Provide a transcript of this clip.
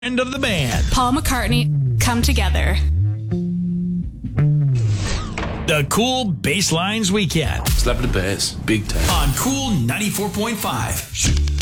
End of the band. Paul McCartney, Come Together. The Cool Basslines Weekend. Slap the bass, big time. On Cool 94.5.